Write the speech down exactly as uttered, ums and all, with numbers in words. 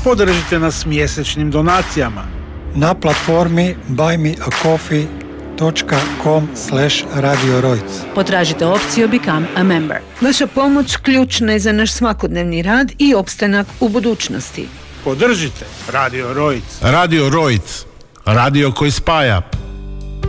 Podržite nas mjesečnim donacijama na platformi buy me a coffee dot com slash radio rojc. Potražite opciju Become a Member. Vaša pomoć ključna je za naš svakodnevni rad i opstanak u budućnosti. Podržite Radio Rojc. Radio Rojc, radio koji spaja.